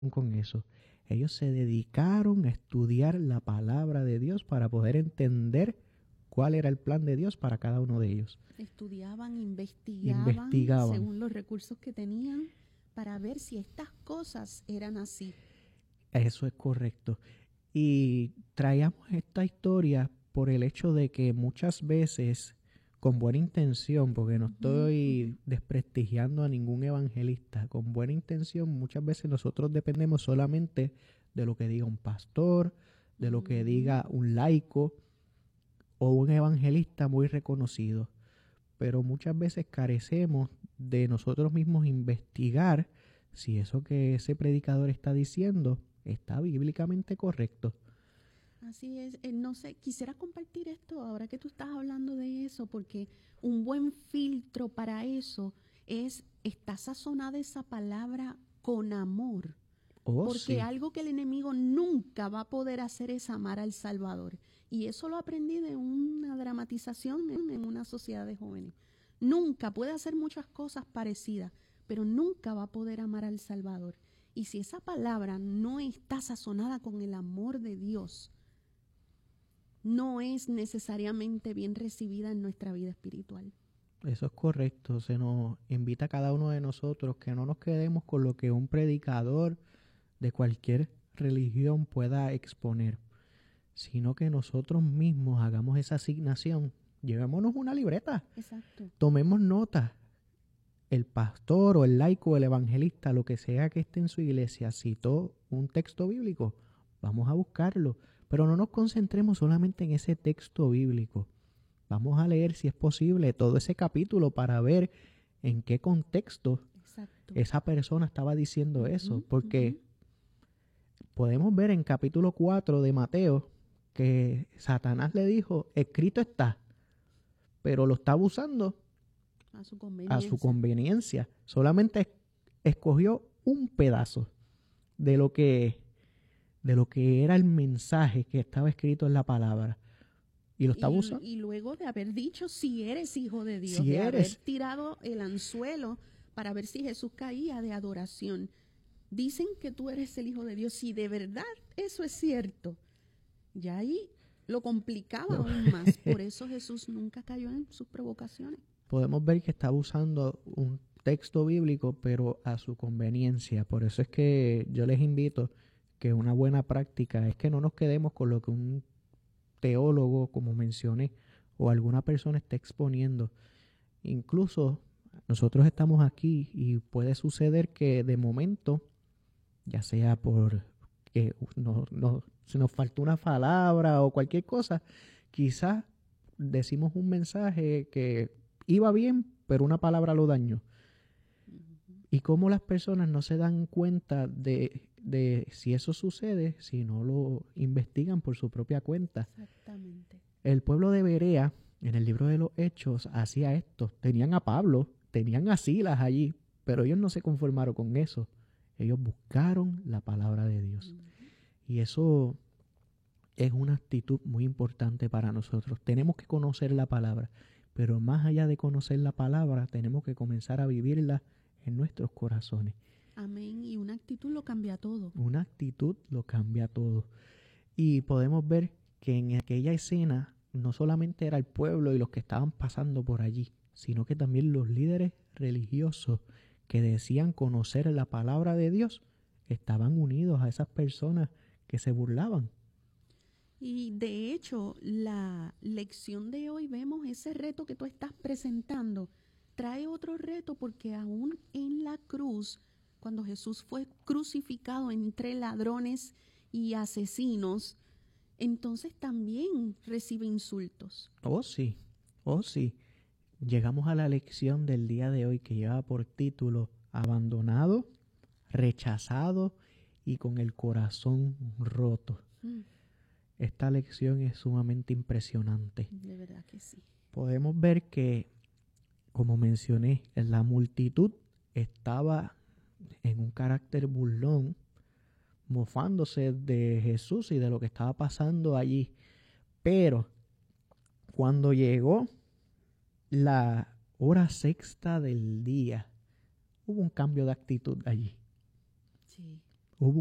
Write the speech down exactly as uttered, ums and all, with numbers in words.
con eso. Ellos se dedicaron a estudiar la palabra de Dios para poder entender cuál era el plan de Dios para cada uno de ellos. Estudiaban, investigaban, Investigaban. según los recursos que tenían para ver si estas cosas eran así. Eso es correcto. Y traíamos esta historia por el hecho de que muchas veces, con buena intención, porque no estoy desprestigiando a ningún evangelista, con buena intención muchas veces nosotros dependemos solamente de lo que diga un pastor, de lo que diga un laico o un evangelista muy reconocido. Pero muchas veces carecemos de nosotros mismos investigar si eso que ese predicador está diciendo está bíblicamente correcto. Así es, eh, no sé, quisiera compartir esto ahora que tú estás hablando de eso, porque un buen filtro para eso es, está sazonada esa palabra con amor. Oh, porque sí. algo que el enemigo nunca va a poder hacer es amar al Salvador. Y eso lo aprendí de una dramatización en, en una sociedad de jóvenes. Nunca puede hacer muchas cosas parecidas, pero nunca va a poder amar al Salvador. Y si esa palabra no está sazonada con el amor de Dios, no es necesariamente bien recibida en nuestra vida espiritual. Eso es correcto. Se nos invita a cada uno de nosotros que no nos quedemos con lo que un predicador de cualquier religión pueda exponer, sino que nosotros mismos hagamos esa asignación. Llevémonos una libreta. Exacto. Tomemos nota. El pastor o el laico o el evangelista, lo que sea que esté en su iglesia, citó un texto bíblico. Vamos a buscarlo. Pero no nos concentremos solamente en ese texto bíblico. Vamos a leer, si es posible, todo ese capítulo para ver en qué contexto Exacto. esa persona estaba diciendo eso. Uh-huh, Porque uh-huh. podemos ver en capítulo cuatro de Mateo que Satanás le dijo, escrito está, pero lo está abusando a su conveniencia. a su conveniencia. Solamente escogió un pedazo de lo que, de lo que era el mensaje que estaba escrito en la palabra. Y lo está y, abusando. Y luego de haber dicho, si eres hijo de Dios, si de eres. haber tirado el anzuelo para ver si Jesús caía de adoración. Dicen que tú eres el hijo de Dios. Si de verdad eso es cierto, ya ahí lo complicaba no. aún más. Por eso Jesús nunca cayó en sus provocaciones. Podemos ver que está usando un texto bíblico, pero a su conveniencia. Por eso es que yo les invito que una buena práctica es que no nos quedemos con lo que un teólogo, como mencioné, o alguna persona esté exponiendo. Incluso nosotros estamos aquí y puede suceder que de momento, ya sea por que no, no, se nos faltó una palabra o cualquier cosa, quizás decimos un mensaje que iba bien, pero una palabra lo dañó. Uh-huh. Y cómo las personas no se dan cuenta de, de si eso sucede, si no lo investigan por su propia cuenta. Exactamente. El pueblo de Berea, en el libro de los Hechos, hacía esto. Tenían a Pablo, tenían a Silas allí, pero ellos no se conformaron con eso. Ellos buscaron la palabra de Dios. Uh-huh. Y eso es una actitud muy importante para nosotros. Tenemos que conocer la palabra. Pero más allá de conocer la palabra, tenemos que comenzar a vivirla en nuestros corazones. Amén. Y una actitud lo cambia todo. Una actitud lo cambia todo. Y podemos ver que en aquella escena no solamente era el pueblo y los que estaban pasando por allí, sino que también los líderes religiosos que decían conocer la palabra de Dios estaban unidos a esas personas que se burlaban. Y de hecho, la lección de hoy vemos ese reto que tú estás presentando. Trae otro reto porque aún en la cruz, cuando Jesús fue crucificado entre ladrones y asesinos, entonces también recibe insultos. Oh, sí, oh, sí. Llegamos a la lección del día de hoy que lleva por título Abandonado, rechazado y con el corazón roto. Mm. Esta lección es sumamente impresionante. De verdad que sí. Podemos ver que, como mencioné, la multitud estaba en un carácter burlón, mofándose de Jesús y de lo que estaba pasando allí. Pero cuando llegó la hora sexta del día, hubo un cambio de actitud allí.